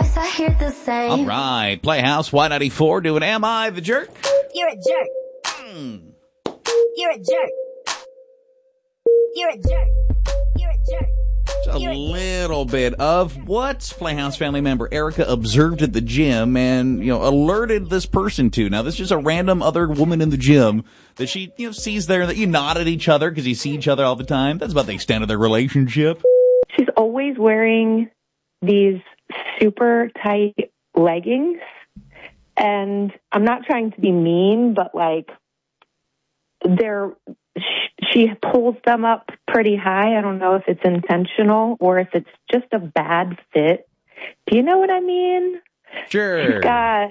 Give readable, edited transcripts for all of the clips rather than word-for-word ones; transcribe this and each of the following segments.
voice I hear the same. All right, Playhouse Y94 doing Am I the Jerk? You're a jerk. You're a jerk. You're a jerk. You're a jerk. Just a little bit of what Playhouse family member Erica observed at the gym and, alerted this person to. Now, this is just a random other woman in the gym that she, sees there, that you nod at each other because you see each other all the time. That's about the extent of their relationship. She's always wearing these super tight leggings. And I'm not trying to be mean, but she pulls them up pretty high. I don't know if it's intentional or if it's just a bad fit. Do you know what I mean? Sure.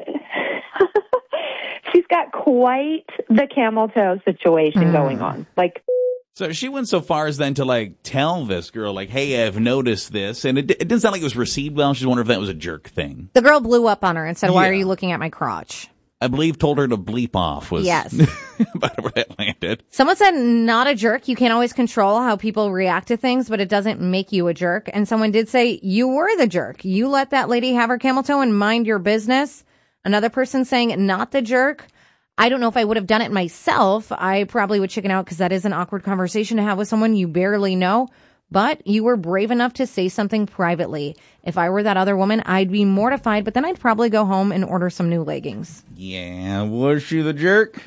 She's got quite the camel toe situation going on. So she went so far as then to tell this girl, hey, I've noticed this. And it didn't sound like it was received well. She's wondering if that was a jerk thing. The girl blew up on her and said, why are you looking at my crotch? I believe told her to bleep off was yes. about where that landed. Someone said, not a jerk. You can't always control how people react to things, but it doesn't make you a jerk. And someone did say, you were the jerk. You let that lady have her camel toe and mind your business. Another person saying, not the jerk. I don't know if I would have done it myself. I probably would chicken out because that is an awkward conversation to have with someone you barely know. But you were brave enough to say something privately. If I were that other woman, I'd be mortified, but then I'd probably go home and order some new leggings. Yeah, was she the jerk?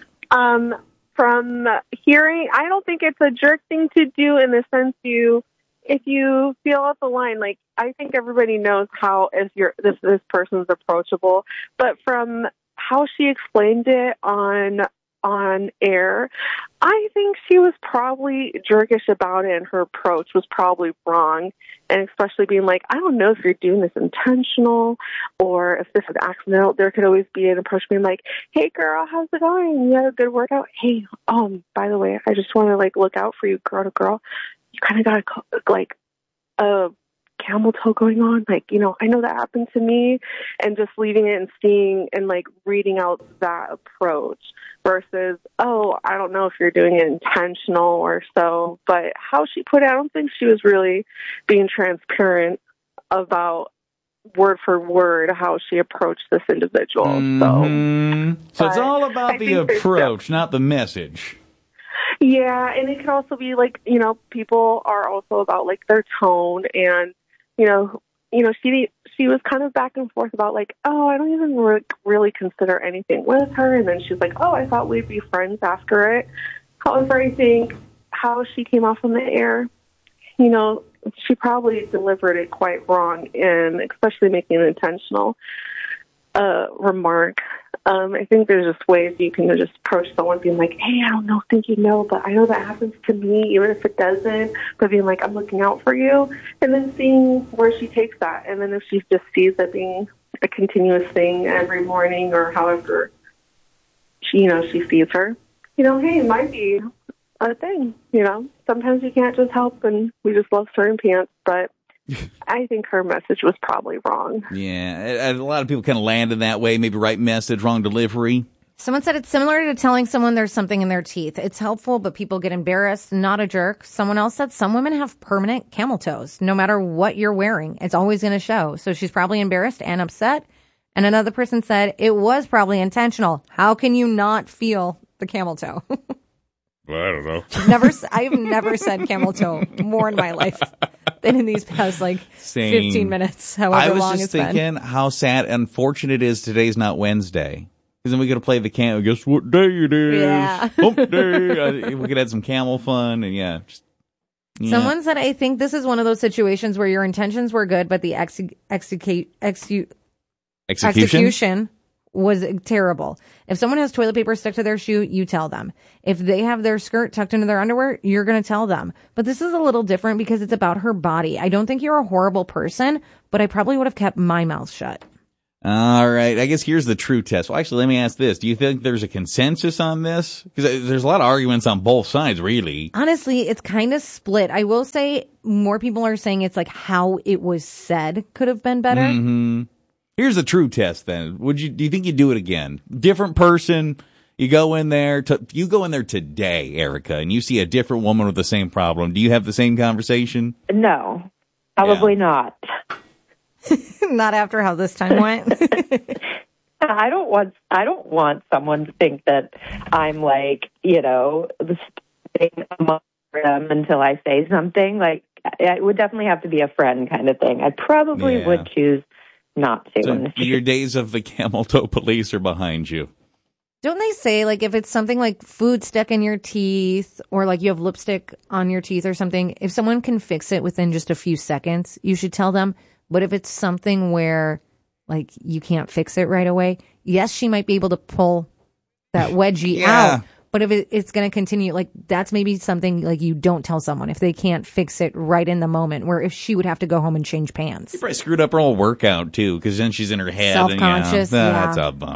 From hearing, I don't think it's a jerk thing to do in the sense if you feel out the line, I think everybody knows how if this person's approachable, but from how she explained it on air, I think she was probably jerkish about it and her approach was probably wrong. And especially being I don't know if you're doing this intentional or if this is accidental. There could always be an approach being hey girl, how's it going? You had a good workout? Hey, by the way, I just want to look out for you girl to girl. You kind of got a camel toe going on. I know that happened to me, and just leaving it and seeing and reading out that approach versus, I don't know if you're doing it intentional or so, but how she put it, I don't think she was really being transparent about word for word how she approached this individual. So it's all about the approach, not the message. Yeah, and it can also be people are also about their tone and she was kind of back and forth about I don't even really consider anything with her, and then she's I thought we'd be friends after it. However, I think how she came off on the air, she probably delivered it quite wrong, and especially making an intentional remark. I think there's just ways you can just approach someone being hey, I don't know, think you know, but I know that happens to me, even if it doesn't, but being I'm looking out for you, and then seeing where she takes that. And then if she just sees it being a continuous thing every morning or however she sees her, hey, it might be a thing, Sometimes you can't just help and we just love certain pants, but I think her message was probably wrong. Yeah, a lot of people kind of landed that way, maybe right message, wrong delivery. Someone said it's similar to telling someone there's something in their teeth. It's helpful, but people get embarrassed, not a jerk. Someone else said some women have permanent camel toes. No matter what you're wearing, it's always going to show. So she's probably embarrassed and upset. And another person said it was probably intentional. How can you not feel the camel toe? Well, I don't know. I've never said camel toe more in my life than in these past 15 minutes, however long it's been. I was just thinking how sad, unfortunate it is today's not Wednesday. Because then we could have played the camel. Guess what day it is? Yeah. Hump day. We could have some camel fun and yeah. Someone said, I think this is one of those situations where your intentions were good, but the execution was terrible. If someone has toilet paper stuck to their shoe, you tell them. If they have their skirt tucked into their underwear, you're going to tell them. But this is a little different because it's about her body. I don't think you're a horrible person, but I probably would have kept my mouth shut. All right. I guess here's the true test. Well, actually, let me ask this. Do you think there's a consensus on this? Because there's a lot of arguments on both sides, really. Honestly, it's kind of split. I will say more people are saying it's how it was said could have been better. Mm-hmm. Here's the true test then. Do you think you'd do it again? Different person, you go in there today, Erica, and you see a different woman with the same problem. Do you have the same conversation? No, probably not. Not after how this time went. I don't want someone to think that I'm like, staying among them until I say something. Like, it would definitely have to be a friend kind of thing. I probably would choose not to. So your days of the camel toe police are behind you. Don't they say, like, if it's something like food stuck in your teeth or like you have lipstick on your teeth or something, if someone can fix it within just a few seconds, you should tell them. But if it's something where like you can't fix it right away, yes, she might be able to pull that wedgie out. But if it's going to continue, like that's maybe something like you don't tell someone if they can't fix it right in the moment, where if she would have to go home and change pants. You probably screwed up her whole workout too, because then she's in her head. Self-conscious. And, that's a bummer.